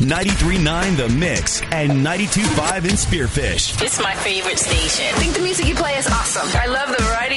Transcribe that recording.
93.9 The Mix and 92.5 in Spearfish. It's my favorite station. I think the music you play is awesome. I love the variety